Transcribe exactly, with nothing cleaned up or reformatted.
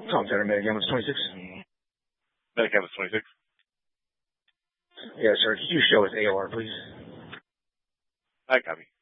Tom Center, Medicam was twenty-six. Medicam was twenty-six. Yes, sir. Could you show us A O R, please? I copy.